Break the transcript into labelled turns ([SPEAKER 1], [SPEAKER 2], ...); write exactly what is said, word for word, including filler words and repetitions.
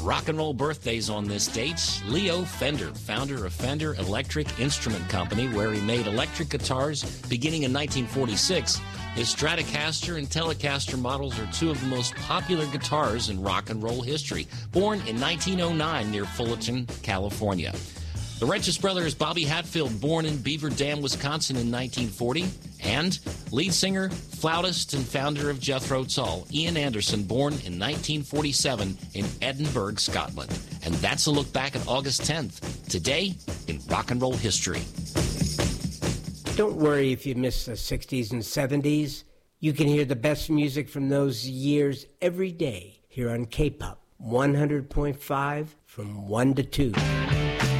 [SPEAKER 1] Rock and roll birthdays on this date. Leo Fender, founder of Fender Electric Instrument Company, where he made electric guitars beginning in nineteen forty-six. His Stratocaster and Telecaster models are two of the most popular guitars in rock and roll history. Born in nineteen oh nine near Fullerton, California. The righteous brother is Bobby Hatfield, born in Beaver Dam, Wisconsin in nineteen forty. And lead singer, flautist, and founder of Jethro Tull, Ian Anderson, born in nineteen forty-seven in Edinburgh, Scotland. And that's a look back at August tenth, today in rock and roll history.
[SPEAKER 2] Don't worry if you miss the sixties and seventies. You can hear the best music from those years every day here on K-Pop one hundred point five from one to two.